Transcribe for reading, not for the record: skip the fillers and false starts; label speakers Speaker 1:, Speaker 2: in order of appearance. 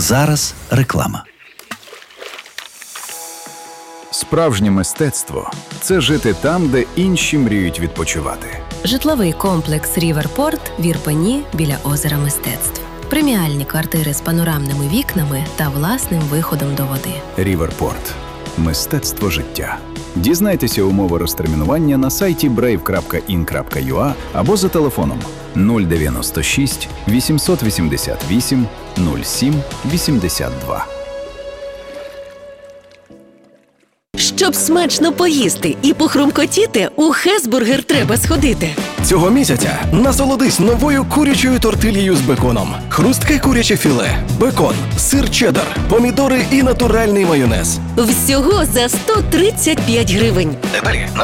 Speaker 1: зараз реклама.
Speaker 2: Справжнє мистецтво – це жити там, де інші мріють відпочивати.
Speaker 3: Житловий комплекс «Ріверпорт» в Ірпені біля озера Мистецтв. Преміальні квартири з панорамними вікнами та власним виходом до води.
Speaker 2: «Ріверпорт» – мистецтво життя. Дізнайтеся умови розтермінування на сайті brave.in.ua або за телефоном 096 888 07 82.
Speaker 4: Щоб смачно поїсти і похрумкотіти, у Хесбургер треба сходити.
Speaker 5: Цього місяця насолодись новою курячою тортилією з беконом. Хрустке куряче філе, бекон, сир чеддер, помідори і натуральний майонез.
Speaker 4: Всього за 135 гривень.
Speaker 5: Далі